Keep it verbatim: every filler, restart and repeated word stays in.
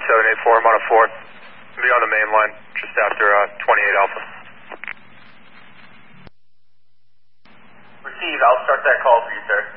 seven eight four, I'm on a four. I'll be on the main line just after uh, twenty-eight Alpha. Receive, I'll start that call for you, sir.